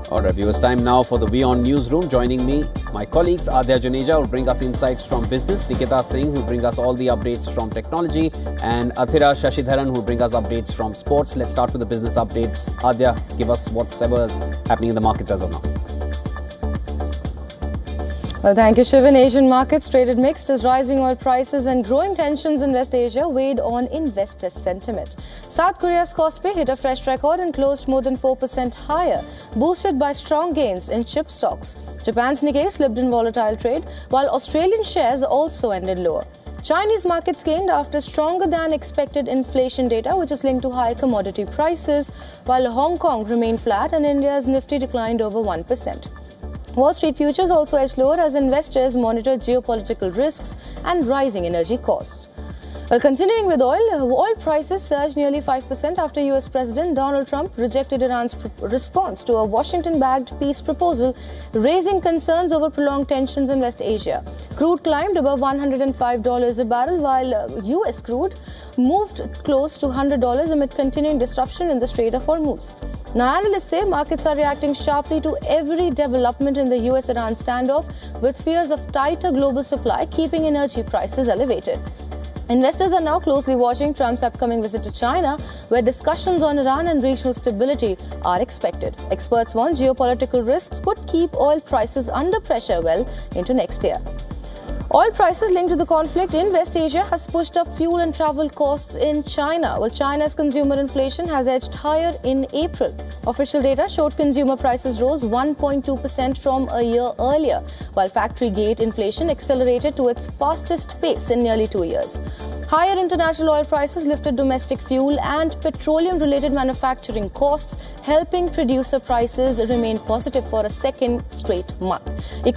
All right, viewers, time now for the WION Newsroom. Joining me, my colleagues Adya Juneja will bring us insights from business, Nikita Singh who will bring us all the updates from technology, and Athira Shashidharan who will bring us updates from sports. Let's start with the business updates. Adya, give us what's happening in the markets as of now. Well, thank you, Shivan. Asian markets traded mixed as rising oil prices and growing tensions in West Asia weighed on investor sentiment. South Korea's Kospi hit a fresh record and closed more than 4% higher, boosted by strong gains in chip stocks. Japan's Nikkei slipped in volatile trade, while Australian shares also ended lower. Chinese markets gained after stronger than expected inflation data, which is linked to higher commodity prices, while Hong Kong remained flat and India's Nifty declined over 1%. Wall Street futures also edged lower as investors monitor geopolitical risks and rising energy costs. Well, continuing with oil prices surged nearly 5% after US President Donald Trump rejected Iran's response to a Washington-backed peace proposal, raising concerns over prolonged tensions in West Asia. Crude climbed above $105 a barrel, while US crude moved close to $100 amid continuing disruption in the Strait of Hormuz. Now, analysts say markets are reacting sharply to every development in the US-Iran standoff, with fears of tighter global supply keeping energy prices elevated. Investors are now closely watching Trump's upcoming visit to China, where discussions on Iran and regional stability are expected. Experts warn geopolitical risks could keep oil prices under pressure well into next year. Oil prices linked to the conflict in West Asia has pushed up fuel and travel costs in China. Well, China's consumer inflation has edged higher in April. Official data showed consumer prices rose 1.2% from a year earlier, while factory gate inflation accelerated to its fastest pace in nearly 2 years. Higher international oil prices lifted domestic fuel and petroleum-related manufacturing costs, helping producer prices remain positive for a second straight month.